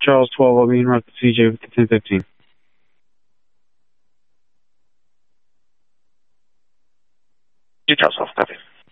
Charles 12, I'll be in route to CJ with the 1015. You Charles 12, copy.